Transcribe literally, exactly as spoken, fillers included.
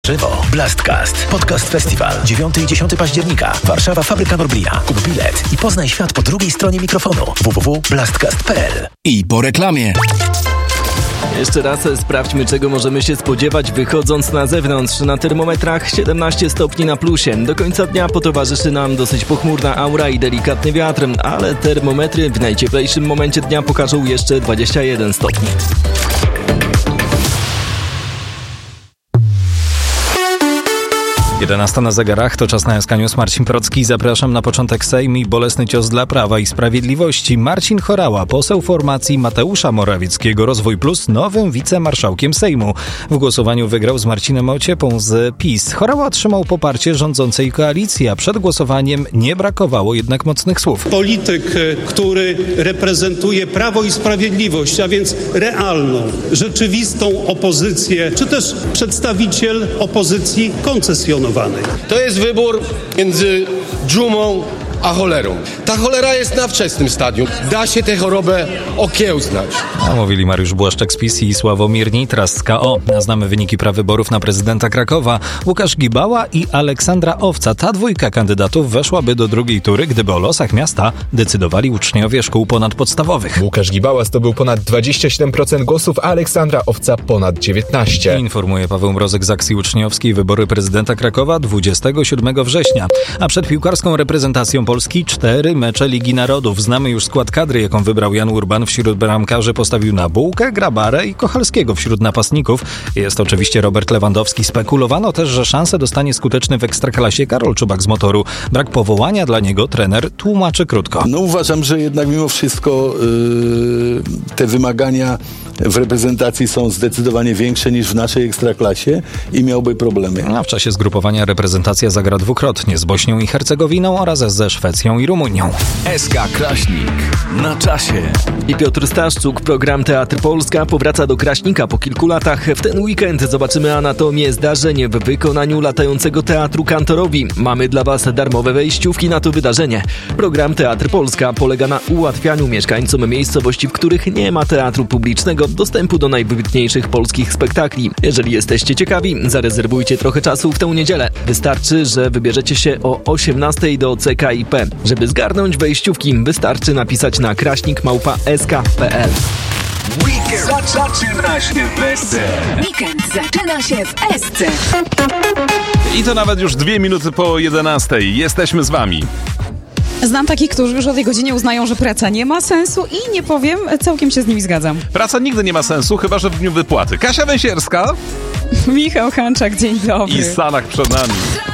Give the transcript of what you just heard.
Żywo. Blastcast. Podcast Festiwal. dziewiątego i dziesiątego października. Warszawa, Fabryka Norblia. Kup bilet i poznaj świat po drugiej stronie mikrofonu. w w w kropka blastcast kropka p l. I po reklamie. Jeszcze raz sprawdźmy, czego możemy się spodziewać wychodząc na zewnątrz. Na termometrach siedemnaście stopni na plusie. Do końca dnia potowarzyszy nam dosyć pochmurna aura i delikatny wiatr, ale termometry w najcieplejszym momencie dnia pokażą jeszcze dwadzieścia jeden stopni. jedenasta na zegarach, to czas na S K News. Marcin Procki. Zapraszam na początek. Sejm i bolesny cios dla Prawa i Sprawiedliwości. Marcin Horała, poseł formacji Mateusza Morawieckiego Rozwój Plus, nowym wicemarszałkiem Sejmu. W głosowaniu wygrał z Marcinem Ociepą z PiS. Horała otrzymał poparcie rządzącej koalicji, a przed głosowaniem nie brakowało jednak mocnych słów. Polityk, który reprezentuje Prawo i Sprawiedliwość, a więc realną, rzeczywistą opozycję, czy też przedstawiciel opozycji koncesjonowanej. To jest wybór między dżumą a cholerą. Ta cholera jest na wczesnym stadium. Da się tę chorobę okiełznać. A mówili Mariusz Błaszczak z PiS i Sławomir Nitras z K O. Znamy wyniki prawyborów na prezydenta Krakowa. Łukasz Gibała i Aleksandra Owca. Ta dwójka kandydatów weszłaby do drugiej tury, gdyby o losach miasta decydowali uczniowie szkół ponadpodstawowych. Łukasz Gibała zdobył ponad dwadzieścia siedem procent głosów, a Aleksandra Owca ponad dziewiętnaście procent. Informuje Paweł Mrozek z Akcji Uczniowskiej. Wybory prezydenta Krakowa dwudziestego siódmego września. A przed piłkarską reprezentacją Polski cztery mecze Ligi Narodów. Znamy już skład kadry, jaką wybrał Jan Urban. Wśród bramkarzy postawił na Bułkę, Grabarę i Kochalskiego. Wśród napastników jest oczywiście Robert Lewandowski. Spekulowano też, że szansę dostanie skuteczny w Ekstraklasie Karol Czubak z Motoru. Brak powołania dla niego trener tłumaczy krótko. No uważam, że jednak mimo wszystko yy, te wymagania w reprezentacji są zdecydowanie większe niż w naszej Ekstraklasie i miałby problemy. A w czasie zgrupowania reprezentacja zagra dwukrotnie z Bośnią i Hercegowiną oraz ze Szwecją i Rumunią. S K Kraśnik na czasie. I Piotr Staszczuk. Program Teatr Polska powraca do Kraśnika po kilku latach. W ten weekend zobaczymy anatomię zdarzeń w wykonaniu latającego teatru Kantorowi. Mamy dla Was darmowe wejściówki na to wydarzenie. Program Teatr Polska polega na ułatwianiu mieszkańcom miejscowości, w których nie ma teatru publicznego, dostępu do najwybitniejszych polskich spektakli. Jeżeli jesteście ciekawi, zarezerwujcie trochę czasu w tę niedzielę. Wystarczy, że wybierzecie się o osiemnastej do C K I P. Żeby zgarnąć wejściówki, wystarczy napisać na kraśnik małpa s k kropka p l. Weekend zaczyna się w S C. Weekend zaczyna się w S C. I to nawet już dwie minuty po jedenastej. Jesteśmy z Wami. Znam takich, którzy już o tej godzinie uznają, że praca nie ma sensu i nie powiem, całkiem się z nimi zgadzam. Praca nigdy nie ma sensu, chyba że w dniu wypłaty. Kasia Węsierska. Michał Hanczak, dzień dobry. I Sanach przed nami.